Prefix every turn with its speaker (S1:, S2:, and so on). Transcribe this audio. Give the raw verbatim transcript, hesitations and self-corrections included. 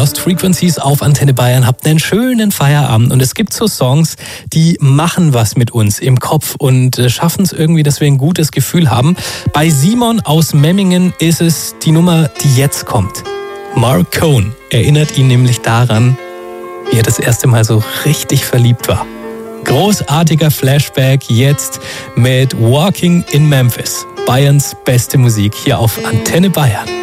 S1: Lost Frequencies auf Antenne Bayern. Habt einen schönen Feierabend. Und es gibt so Songs, die machen was mit uns im Kopf und äh, schaffen es irgendwie, dass wir ein gutes Gefühl haben. Bei Simon aus Memmingen ist es die Nummer, die jetzt kommt. Mark Cohn erinnert ihn nämlich daran, wie er das erste Mal so richtig verliebt war. Großartiger Flashback jetzt mit Walking in Memphis. Bayerns beste Musik hier auf Antenne Bayern.